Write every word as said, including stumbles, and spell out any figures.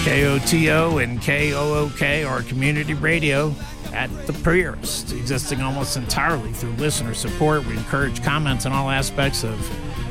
K O T O and K O O K are community radio at the purest, existing almost entirely through listener support. We encourage comments on all aspects of